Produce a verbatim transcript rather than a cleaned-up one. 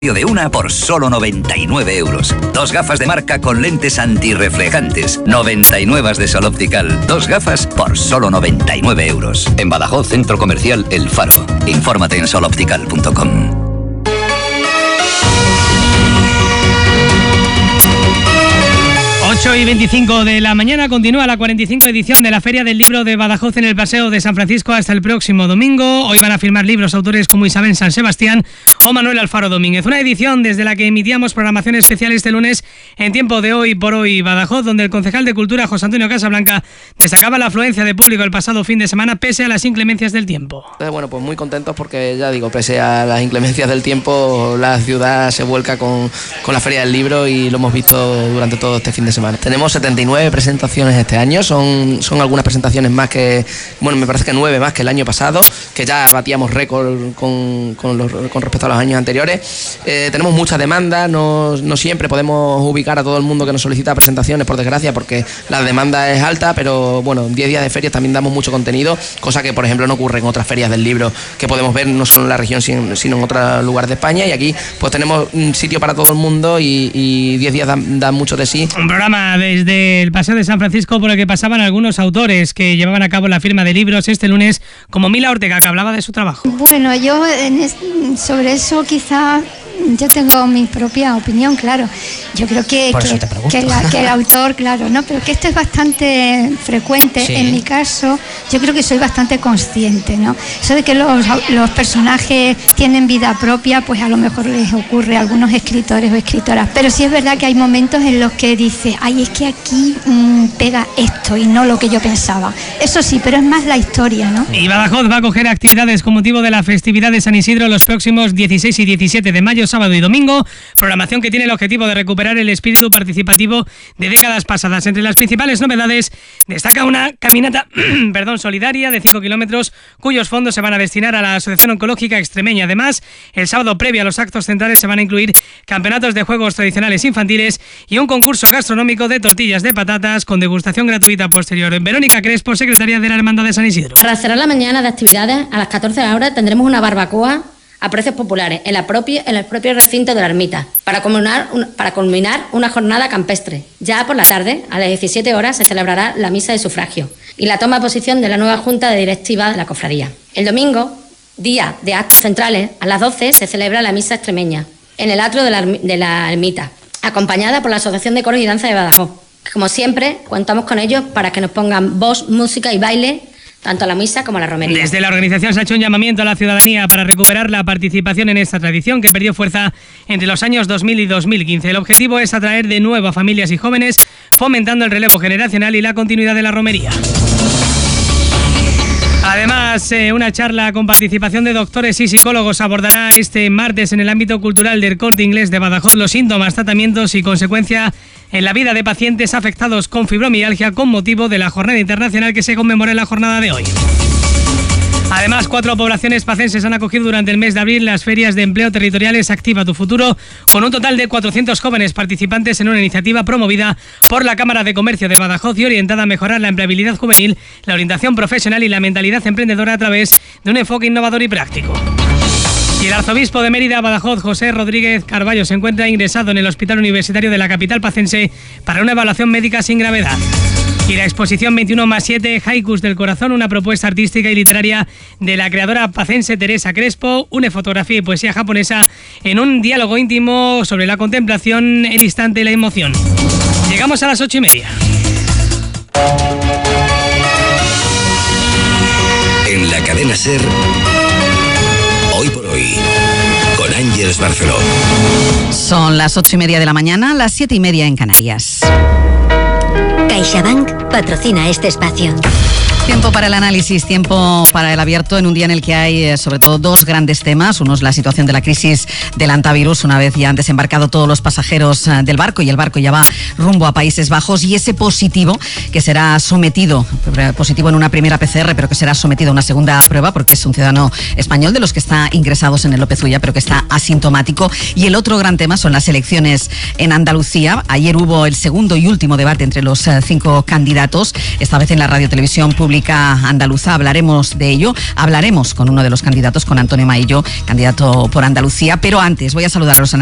de una por solo noventa y nueve euros. Dos gafas de marca con lentes antirreflejantes. noventa y nueve de Sol Optical. Dos gafas por solo noventa y nueve euros. En Badajoz, Centro Comercial El Faro. Infórmate en sol optical punto com. ocho y veinticinco de la mañana continúa la cuarenta y cinco edición de la Feria del Libro de Badajoz en el Paseo de San Francisco hasta el próximo domingo. Hoy van a firmar libros autores como Isabel San Sebastián o Manuel Alfaro Domínguez. Una edición desde la que emitíamos programación especial este lunes en tiempo de Hoy por Hoy Badajoz, donde el concejal de Cultura, José Antonio Casablanca, destacaba la afluencia de público el pasado fin de semana pese a las inclemencias del tiempo. Bueno, pues muy contentos porque, ya digo, pese a las inclemencias del tiempo, la ciudad se vuelca con, con la Feria del Libro y lo hemos visto durante todo este fin de semana. Tenemos setenta y nueve presentaciones este año, son, son algunas presentaciones más que, bueno, me parece que nueve más que el año pasado, que ya batíamos récord con, con, los, con respecto a los años anteriores. Eh, tenemos mucha demanda, no, no siempre podemos ubicar a todo el mundo que nos solicita presentaciones, por desgracia, porque la demanda es alta, pero bueno, en diez días de ferias también damos mucho contenido, cosa que por ejemplo no ocurre en otras ferias del libro que podemos ver no solo en la región sino en otros lugares de España, y aquí pues tenemos un sitio para todo el mundo y diez días dan, dan mucho de sí. Un programa desde el Paseo de San Francisco por el que pasaban algunos autores que llevaban a cabo la firma de libros este lunes, como Mila Ortega, que hablaba de su trabajo. Bueno, yo en es, sobre eso quizá yo tengo mi propia opinión, claro. Yo creo que, que, que, la, que el autor, claro, no, pero que esto es bastante frecuente. Sí. En mi caso, yo creo que soy bastante consciente, ¿no? Eso de que los, los personajes tienen vida propia, pues a lo mejor les ocurre a algunos escritores o escritoras. Pero sí es verdad que hay momentos en los que dice, ay, es que aquí mmm, pega esto y no lo que yo pensaba. Eso sí, pero es más la historia, ¿no? Y Badajoz va a acoger actividades con motivo de la festividad de San Isidro los próximos dieciséis y diecisiete de mayo, sábado y domingo, programación que tiene el objetivo de recuperar el espíritu participativo de décadas pasadas. Entre las principales novedades destaca una caminata perdón, solidaria de cinco kilómetros cuyos fondos se van a destinar a la Asociación Oncológica Extremeña. Además, el sábado previo a los actos centrales se van a incluir campeonatos de juegos tradicionales infantiles y un concurso gastronómico de tortillas de patatas con degustación gratuita posterior. Verónica Crespo, secretaria de la Hermandad de San Isidro. Para cerrar la mañana de actividades, a las catorce horas tendremos una barbacoa a precios populares en, la propia, en el propio recinto de la ermita, para culminar, para culminar una jornada campestre. Ya por la tarde, a las diecisiete horas, se celebrará la misa de sufragio y la toma de posición de la nueva Junta de Directiva de la Cofradía. El domingo, día de actos centrales, a las doce se celebra la misa extremeña en el atrio de la, de la ermita, acompañada por la Asociación de Coros y Danza de Badajoz. Como siempre, contamos con ellos para que nos pongan voz, música y baile tanto a la misa como a la romería. Desde la organización se ha hecho un llamamiento a la ciudadanía para recuperar la participación en esta tradición que perdió fuerza entre los años dos mil y dos mil quince. El objetivo es atraer de nuevo a familias y jóvenes, fomentando el relevo generacional y la continuidad de la romería. Además, eh, una charla con participación de doctores y psicólogos abordará este martes en el ámbito cultural del Corte Inglés de Badajoz los síntomas, tratamientos y consecuencias en la vida de pacientes afectados con fibromialgia con motivo de la jornada internacional que se conmemora en la jornada de hoy. Además, cuatro poblaciones pacenses han acogido durante el mes de abril las ferias de empleo territoriales Activa tu Futuro, con un total de cuatrocientos jóvenes participantes en una iniciativa promovida por la Cámara de Comercio de Badajoz y orientada a mejorar la empleabilidad juvenil, la orientación profesional y la mentalidad emprendedora a través de un enfoque innovador y práctico. Y el arzobispo de Mérida, Badajoz, José Rodríguez Carballo, se encuentra ingresado en el Hospital Universitario de la capital pacense para una evaluación médica sin gravedad. Y la exposición veintiuno más siete, Haikus del Corazón, una propuesta artística y literaria de la creadora pacense Teresa Crespo, une fotografía y poesía japonesa en un diálogo íntimo sobre la contemplación, el instante y la emoción. Llegamos a las ocho y media. En la cadena SER, Hoy por Hoy, con Ángeles Barceló. Son las ocho y media de la mañana, las siete y media en Canarias. CaixaBank patrocina este espacio. Tiempo para el análisis, tiempo para el abierto en un día en el que hay eh, sobre todo dos grandes temas. Uno es la situación de la crisis del hantavirus, una vez ya han desembarcado todos los pasajeros eh, del barco y el barco ya va rumbo a Países Bajos, y ese positivo que será sometido, positivo en una primera P C R, pero que será sometido a una segunda prueba porque es un ciudadano español de los que está ingresados en el López Ulla, pero que está asintomático. Y el otro gran tema son las elecciones en Andalucía. Ayer hubo el segundo y último debate entre los eh, cinco candidatos, esta vez en la Radio Televisión Pública República Andaluza. Hablaremos de ello, hablaremos con uno de los candidatos, con Antonio Maillo, candidato por Andalucía, pero antes voy a saludar a los